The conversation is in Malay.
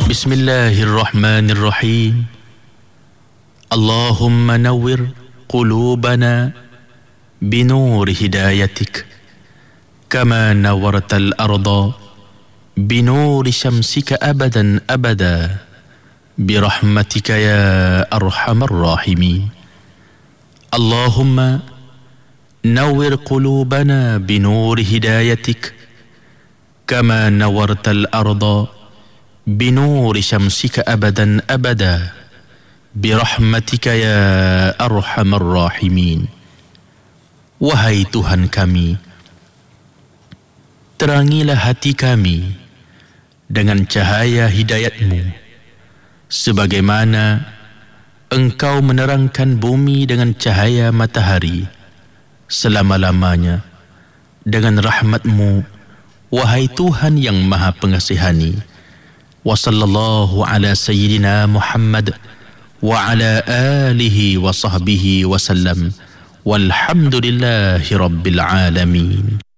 Bismillahirrahmanirrahim. Allahumma nawwir qulubana binur hidayatik kama nawwartal arda binur syamsika abadan abada birahmatika ya arhamar rahimin. Allahumma nawwir qulubana binur hidayatik kama nawwartal arda binur syamsika abadan abada birahmatika ya arhamar rahimin. Wahai Tuhan kami, terangilah hati kami dengan cahaya hidayat-Mu, sebagaimana Engkau menerangkan bumi dengan cahaya matahari selama-lamanya dengan rahmat-Mu, wahai Tuhan yang Maha Pengasihani. Wa sallallahu ala sayyidina Muhammad wa ala alihi wa sahbihi wa sallam. Walhamdulillahi rabbil alamin.